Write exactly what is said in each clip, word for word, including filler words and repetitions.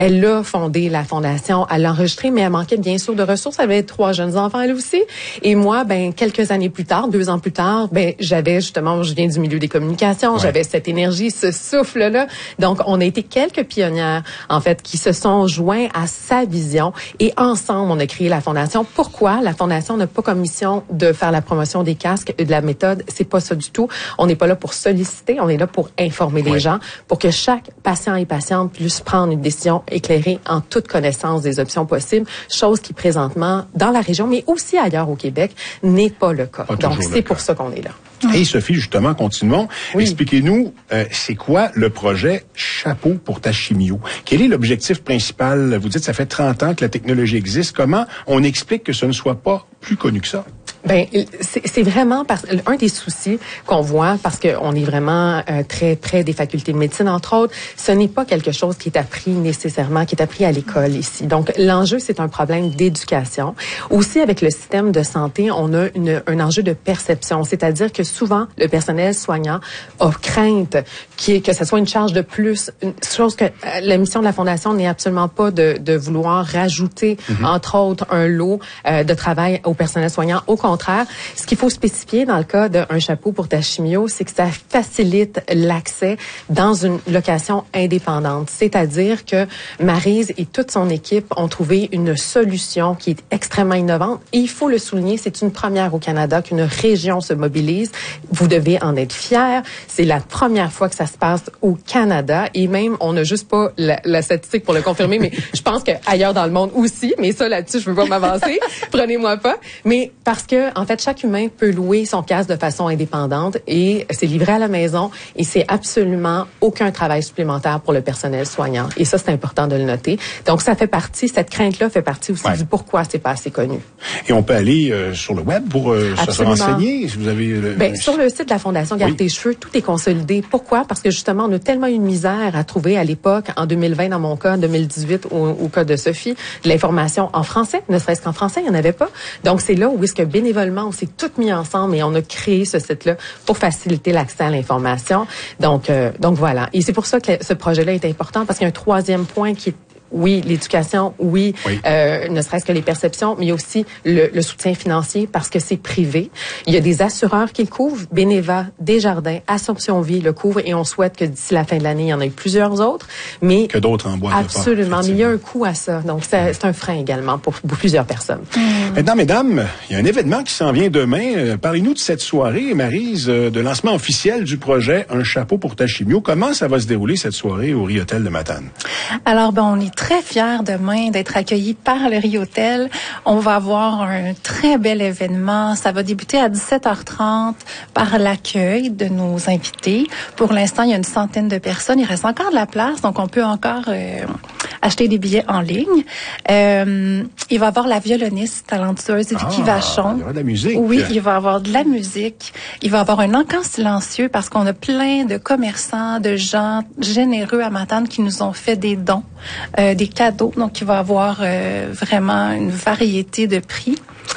Elle a fondé la fondation, elle l'a enregistrée, mais elle manquait bien sûr de ressources. Elle avait trois jeunes enfants, elle aussi. Et moi, ben quelques années plus tard, deux ans plus tard, ben j'avais justement, je viens du milieu des communications, ouais. j'avais cette énergie, ce souffle-là. Donc, on a été quelques pionnières, en fait, qui se sont joints à sa vision. Et ensemble, on a créé la fondation. Pourquoi? La fondation n'a pas comme mission de faire la promotion des casques et de la méthode. C'est pas ça du tout. On n'est pas là pour solliciter, on est là pour informer les ouais. gens, pour que chaque patient et patiente puisse prendre une décision éclairée en toute connaissance des options possibles, chose qui présentement, dans la région, mais aussi ailleurs au Québec, n'est pas le cas. Pas Donc, c'est pour ça qu'on est là. Et Sophie, justement, continuons. Oui. Expliquez-nous, euh, c'est quoi le projet Chapeau pour ta chimio? Quel est l'objectif principal? Vous dites, ça fait trente ans que la technologie existe. Comment on explique que ce ne soit pas plus connu que ça? Ben, c'est, c'est vraiment parce un des soucis qu'on voit, parce qu'on est vraiment euh, très près des facultés de médecine, entre autres, ce n'est pas quelque chose qui est appris nécessairement, qui est appris à l'école ici. Donc, l'enjeu, c'est un problème d'éducation. Aussi, avec le système de santé, on a une, un enjeu de perception, c'est-à-dire que souvent, le personnel soignant a crainte qui est, que ce soit une charge de plus, une chose que euh, la mission de la Fondation n'est absolument pas de, de vouloir rajouter, mm-hmm. entre autres, un lot euh, de travail au personnel soignant. Au contraire, ce qu'il faut spécifier dans le cas d'un chapeau pour ta chimio, c'est que ça facilite l'accès dans une location indépendante. C'est-à-dire que Maryse et toute son équipe ont trouvé une solution qui est extrêmement innovante. Et il faut le souligner, c'est une première au Canada qu'une région se mobilise. Vous devez en être fiers. C'est la première fois que ça se passe au Canada. Et même, on n'a juste pas la, la statistique pour le confirmer, mais je pense qu'ailleurs dans le monde aussi. Mais ça, là-dessus, je ne veux pas m'avancer. Prenez-moi pas. Mais parce que en fait, chaque humain peut louer son casque de façon indépendante et c'est livré à la maison et c'est absolument aucun travail supplémentaire pour le personnel soignant. Et ça, c'est important de le noter. Donc, ça fait partie, cette crainte-là fait partie aussi ouais. du pourquoi c'est pas assez connu. Et on peut aller euh, sur le web pour euh, se renseigner. Si vous avez le... ben, sur le site de la Fondation Garde oui. tes cheveux, tout est consolidé. Pourquoi? Parce que justement, on a tellement eu de misère à trouver à l'époque, en deux mille vingt dans mon cas, en deux mille dix-huit au, au cas de Sophie, de l'information en français, ne serait-ce qu'en français, il n'y en avait pas. Donc, c'est là où est-ce que bénévolement, on s'est tous mis ensemble et on a créé ce site-là pour faciliter l'accès à l'information. Donc, euh, donc voilà. Et c'est pour ça que ce projet-là est important parce qu'il y a un troisième point qui est oui, l'éducation, oui, oui. Euh, ne serait-ce que les perceptions, mais aussi le, le soutien financier parce que c'est privé. Il y a des assureurs qui le couvrent, Beneva, Desjardins, Assomption Vie le couvrent et on souhaite que d'ici la fin de l'année, il y en ait plusieurs autres. Mais que d'autres en boîte. Absolument, mais il y a un coût à ça. Donc, c'est, c'est un frein également pour, pour plusieurs personnes. Mmh. Maintenant, mesdames, il y a un événement qui s'en vient demain. Euh, parlez-nous de cette soirée, Maryse, euh, de lancement officiel du projet Un chapeau pour ta chimio. Comment ça va se dérouler cette soirée au Riotel de Matane? Alors, ben, on est très fiers demain d'être accueillis par le Riotel. On va avoir un très bel événement. Ça va débuter à dix-sept heures trente par l'accueil de nos invités. Pour l'instant, il y a une centaine de personnes. Il reste encore de la place, donc on peut encore euh, acheter des billets en ligne. Euh, il va y avoir la violoniste talentueuse Vicky ah, Vachon. Il y aura de la musique. Oui, il va y avoir de la musique. Il va y avoir un encan silencieux parce qu'on a plein de commerçants, de gens généreux à Matane qui nous ont fait des dons, euh, des cadeaux. Donc, il va y avoir euh, vraiment une variété de prix.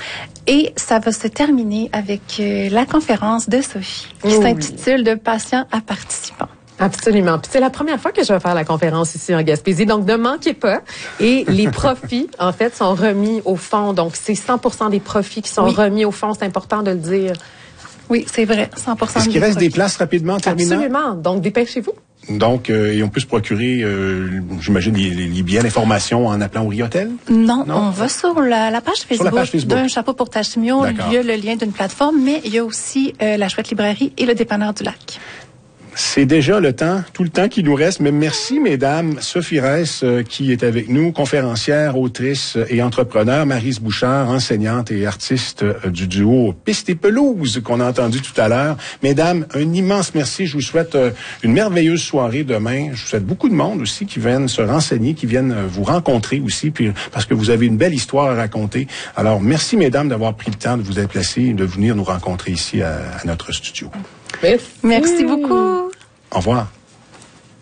Et ça va se terminer avec euh, la conférence de Sophie qui oui. s'intitule « De patients à participants ». Absolument. Puis c'est la première fois que je vais faire la conférence ici en Gaspésie, donc ne manquez pas. Et les profits, en fait, sont remis au fond. Donc, c'est cent pour cent des profits qui sont oui. remis au fond. C'est important de le dire. Oui, c'est vrai. cent pour cent Est-ce qu'il reste profits. Des places rapidement en terminant? Absolument. Donc, dépêchez-vous. Donc, euh, et on peut se procurer, euh, j'imagine, les, les billets d'information en appelant au Riotel? Non, non, on va sur la, la page Facebook, sur la page Facebook. d'un chapeau pour ta chimio. Il y a le lien d'une plateforme, mais il y a aussi euh, la Chouette Librairie et le Dépanneur du Lac. C'est déjà le temps, tout le temps qui nous reste. Mais merci, mesdames. Sophie Reiss, euh, qui est avec nous, conférencière, autrice et entrepreneur. Maryse Bouchard, enseignante et artiste euh, du duo Piste et Pelouse qu'on a entendu tout à l'heure. Mesdames, un immense merci. Je vous souhaite euh, une merveilleuse soirée demain. Je vous souhaite beaucoup de monde aussi qui viennent se renseigner, qui viennent euh, vous rencontrer aussi, puis parce que vous avez une belle histoire à raconter. Alors, merci, mesdames, d'avoir pris le temps de vous déplacer et de venir nous rencontrer ici à, à notre studio. Merci. Merci beaucoup. Au revoir.